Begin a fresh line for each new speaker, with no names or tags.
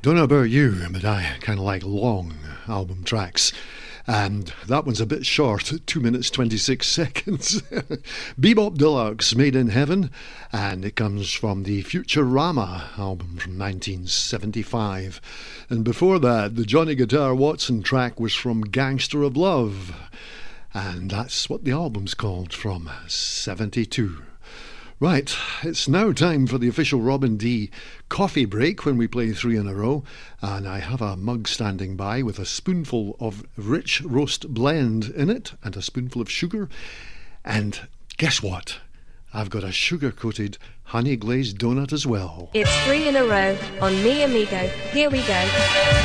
Don't know about you, but I kind of like long album tracks. And that one's a bit short, 2 minutes 26 seconds. Bebop Deluxe, Made in Heaven, and it comes from the Futurama album from 1975. And before that, the Johnny Guitar Watson track was from Gangster of Love, and that's what the album's called, from 72. Right, it's now time for the official Robin D coffee break when we play three in a row, and I have a mug standing by with a spoonful of rich roast blend in it and a spoonful of sugar, and guess what? I've got a sugar-coated honey glazed donut as well.
It's three in a row on Mi Amigo. Here we go.